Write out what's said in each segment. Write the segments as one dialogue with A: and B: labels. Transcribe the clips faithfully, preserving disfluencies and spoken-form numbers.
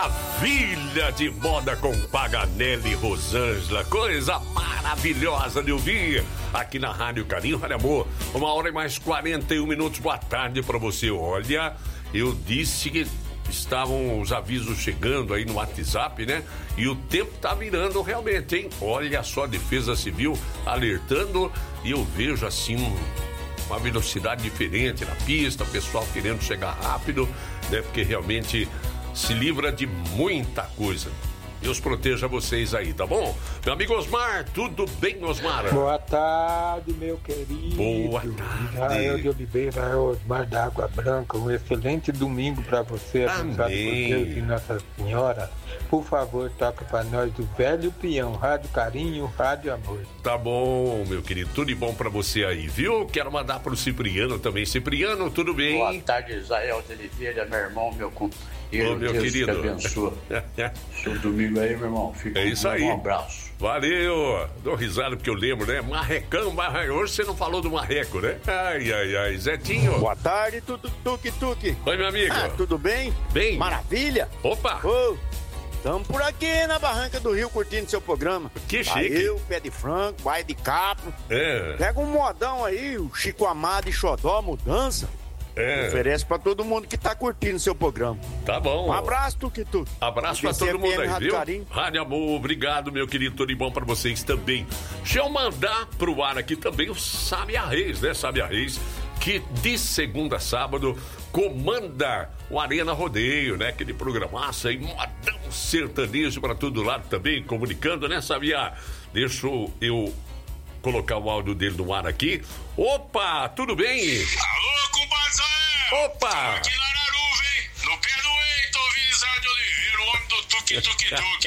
A: Maravilha de moda com Paganelli e Rosângela. Coisa maravilhosa de ouvir aqui na Rádio Carinho. Olha, amor, uma hora e mais quarenta e um minutos. Boa tarde pra você. Olha, eu disse que estavam os avisos chegando aí no WhatsApp, né? E o tempo tá virando realmente, hein? Olha só, a Defesa Civil alertando e eu vejo assim uma velocidade diferente na pista, o pessoal querendo chegar rápido, né? Porque realmente se livra de muita coisa. Deus proteja vocês aí, tá bom? Meu amigo Osmar, tudo bem, Osmar?
B: Boa tarde, meu querido.
A: Boa tarde.
B: Israel de Oliveira, Osmar da Água Branca. Um excelente domingo para você, abençoado por Deus e Nossa Senhora. Por favor, toca para nós o Velho Peão, Rádio Carinho, Rádio Amor.
A: Tá bom, meu querido, tudo de bom para você aí, viu? Quero mandar pro Cipriano também. Cipriano, tudo bem?
C: Boa tarde, Israel de Oliveira, meu irmão, meu companheiro.
A: Ô, meu
C: Deus
A: querido.
C: te abençoe. Seu domingo aí, meu irmão. Fica
A: É isso aí.
C: Um abraço.
A: Valeu. Dou risada porque eu lembro, né? Marrecão, marrecão. Hoje você não falou do marreco, né? Ai, ai, ai. Zetinho.
D: Boa tarde, tudo tuque tuque.
A: Oi, meu amigo.
D: Ah, tudo bem?
A: Bem.
D: Maravilha.
A: Opa.
D: Ô, estamos por aqui na Barranca do Rio curtindo seu programa.
A: Que chique.
D: Aí eu, pé de frango, baile de capo.
A: É.
D: Pega um modão aí, o Chico Amado e Xodó, mudança.
A: É.
D: Oferece pra todo mundo que tá curtindo seu programa.
A: Tá bom.
D: Um abraço, tuque tuque.
A: Abraço pra todo mundo aí,
D: Rádio
A: viu?
D: Carinho.
A: Rádio Amor, obrigado, meu querido. Tudo de bom pra vocês também. Deixa eu mandar pro ar aqui também o Sábia Reis, né? Sábia Reis, que de segunda a sábado comanda o Arena Rodeio, né? Aquele programaço aí, modão sertanejo pra todo lado também, comunicando, né, Sábia? Deixa eu colocar o áudio dele no ar aqui. Opa, tudo bem?
E: Alô, compadre!
A: Opa!
E: Tamo aqui na Araruva, hein? No pé do Eito, Vinizar de Oliveira, o homem do tuque-tuque-tuque.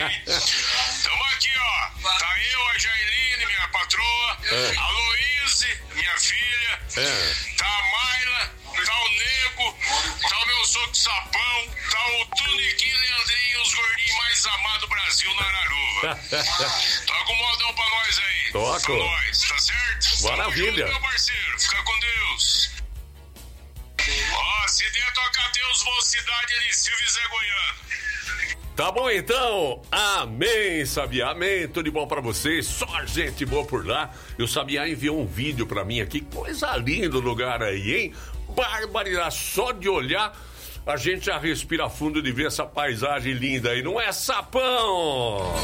E: Tamo aqui, ó. Tá eu, a Jailine, minha patroa,
A: é.
E: a Luíse, minha filha,
A: é.
E: tá a Mayla, tá o Nego, tá o meu sogro Sapão, tá o Tuniquinho Leandrinho, os gordinhos mais amados do Brasil na Araruva. Toca um modão pra nós aí.
A: Toco.
E: Pra nós, tá certo?
A: Maravilha.
E: Tamo junto, meu parceiro. Fica com Deus. Ó, se der tocar Deus, Mocidade, ele Silvio e Zé Goiano.
A: Tá bom então, amém, Sabiá, amém, tudo de bom pra vocês, só gente boa por lá. E o Sabiá enviou um vídeo pra mim aqui, coisa linda o lugar aí, hein? Barbaridade, só de olhar a gente já respira fundo de ver essa paisagem linda aí, não é, Sapão?